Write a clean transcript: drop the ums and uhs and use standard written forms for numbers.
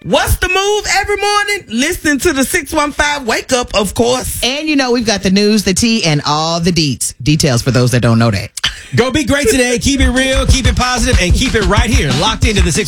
What's the move every morning? Listen to the 615 Wake Up, of course. And we've got the news, the tea, and all the details for those that don't know that. Go be great today. Keep it real, keep it positive, and keep it right here. Locked into the 615.